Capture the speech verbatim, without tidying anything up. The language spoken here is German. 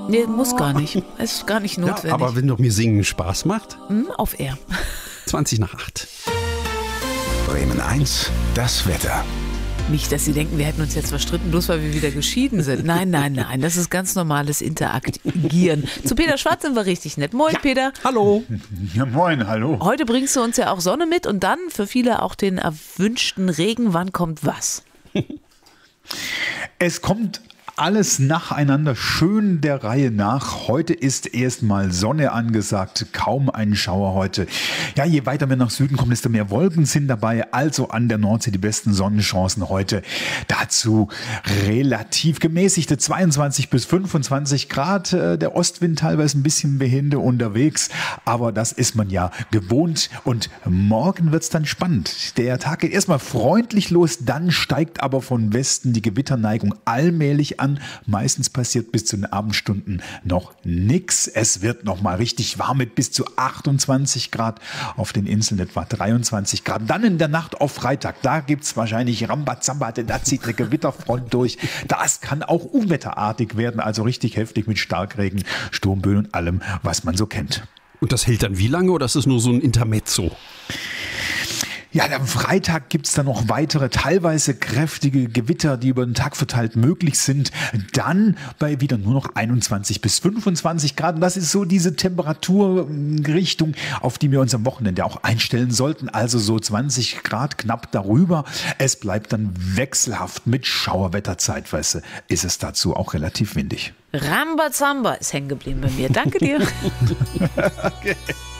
Nee, muss gar nicht. Es ist gar nicht notwendig. Ja, aber wenn doch mir Singen Spaß macht. Hm, auf Air. zwanzig nach acht. Bremen eins, das Wetter. Nicht, dass Sie denken, wir hätten uns jetzt verstritten, bloß weil wir wieder geschieden sind. Nein, nein, nein, das ist ganz normales Interagieren. Zu Peter Schwarz sind wir richtig nett. Moin, ja. Peter. Hallo. Ja, moin, hallo. Heute bringst du uns ja auch Sonne mit und dann für viele auch den erwünschten Regen. Wann kommt was? Es kommt alles nacheinander schön der Reihe nach. Heute ist erstmal Sonne angesagt, kaum ein Schauer heute. Ja, je weiter wir nach Süden kommen, desto mehr Wolken sind dabei. Also an der Nordsee die besten Sonnenchancen heute. Dazu relativ gemäßigte zweiundzwanzig bis fünfundzwanzig Grad. Der Ostwind teilweise ein bisschen behende unterwegs, aber das ist man ja gewohnt. Und morgen wird's dann spannend. Der Tag geht erstmal freundlich los, dann steigt aber von Westen die Gewitterneigung allmählich an. An. Meistens passiert bis zu den Abendstunden noch nichts. Es wird noch mal richtig warm mit bis zu achtundzwanzig Grad, auf den Inseln etwa dreiundzwanzig Grad. Dann in der Nacht auf Freitag, da gibt es wahrscheinlich Rambazamba, denn da zieht eine Gewitterfront durch. Das kann auch unwetterartig werden, also richtig heftig mit Starkregen, Sturmböen und allem, was man so kennt. Und das hält dann wie lange oder ist es nur so ein Intermezzo? Ja, am Freitag gibt's dann noch weitere, teilweise kräftige Gewitter, die über den Tag verteilt möglich sind. Dann bei wieder nur noch einundzwanzig bis fünfundzwanzig Grad. Und das ist so diese Temperaturrichtung, auf die wir uns am Wochenende auch einstellen sollten. Also so zwanzig Grad knapp darüber. Es bleibt dann wechselhaft mit Schauerwetter zeitweise. Ist es dazu auch relativ windig. Rambazamba ist hängen geblieben bei mir. Danke dir. Okay.